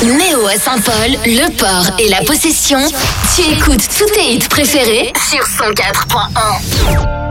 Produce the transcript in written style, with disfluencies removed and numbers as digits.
Néo à Saint-Paul, Le Port et La Possession. Tu écoutes tous tes hits préférés sur 104.1.